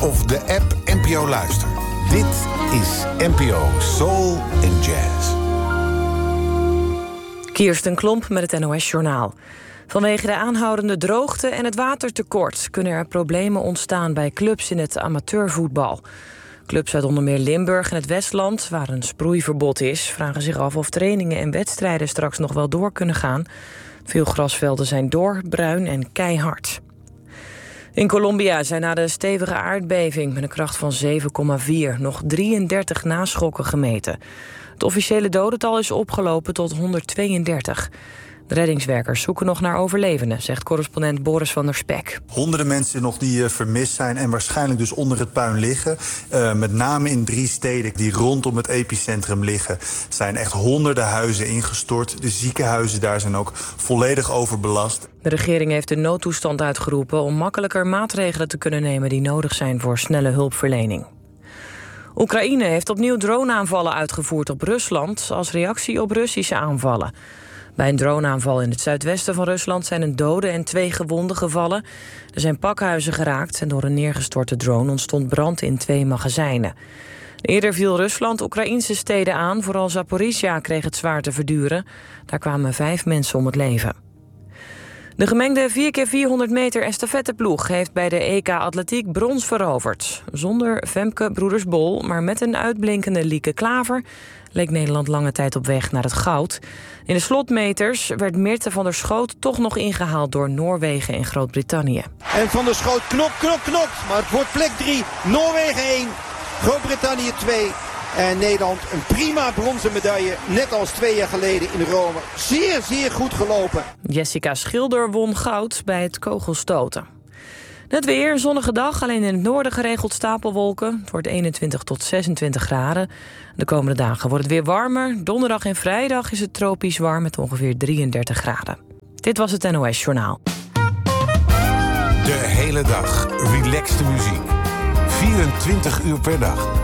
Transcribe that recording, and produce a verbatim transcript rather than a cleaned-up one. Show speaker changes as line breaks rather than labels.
of de app N P O Luister. Dit is N P O Soul and Jazz.
Kirsten Klomp met het N O S-journaal. Vanwege de aanhoudende droogte en het watertekort kunnen er problemen ontstaan bij clubs in het amateurvoetbal. Clubs uit onder meer Limburg en het Westland, waar een sproeiverbod is, vragen zich af of trainingen en wedstrijden straks nog wel door kunnen gaan. Veel grasvelden zijn dor, bruin en keihard. In Colombia zijn na de stevige aardbeving met een kracht van zeven komma vier nog drieëndertig naschokken gemeten. Het officiële dodental is opgelopen tot honderdtweeëndertig. De reddingswerkers zoeken nog naar overlevenden, zegt correspondent Boris van der Spek.
Honderden mensen nog die uh, vermist zijn en waarschijnlijk dus onder het puin liggen. Uh, met name in drie steden die rondom het epicentrum liggen, zijn echt honderden huizen ingestort. De ziekenhuizen daar zijn ook volledig overbelast.
De regering heeft de noodtoestand uitgeroepen om makkelijker maatregelen te kunnen nemen die nodig zijn voor snelle hulpverlening. Oekraïne heeft opnieuw droneaanvallen uitgevoerd op Rusland als reactie op Russische aanvallen. Bij een droneaanval in het zuidwesten van Rusland zijn een dode en twee gewonden gevallen. Er zijn pakhuizen geraakt en door een neergestorte drone ontstond brand in twee magazijnen. Eerder viel Rusland Oekraïnse steden aan, vooral Zaporizhia kreeg het zwaar te verduren. Daar kwamen vijf mensen om het leven. De gemengde vier keer vierhonderd meter estafetteploeg heeft bij de E K Atletiek brons veroverd. Zonder Femke Broeders-Bol, maar met een uitblinkende Lieke Klaver leek Nederland lange tijd op weg naar het goud. In de slotmeters werd Mirte van der Schoot toch nog ingehaald door Noorwegen en Groot-Brittannië.
En Van der Schoot knokt, knokt, knokt. Maar het wordt plek drie, Noorwegen één, Groot-Brittannië twee. En Nederland een prima bronzen medaille, net als twee jaar geleden in Rome. Zeer, zeer goed gelopen.
Jessica Schilder won goud bij het kogelstoten. Het weer, een zonnige dag, alleen in het noorden geregeld stapelwolken. Het wordt eenentwintig tot zesentwintig graden. De komende dagen wordt het weer warmer. Donderdag en vrijdag is het tropisch warm met ongeveer drieëndertig graden. Dit was het N O S-journaal.
De hele dag relaxte muziek. vierentwintig uur per dag.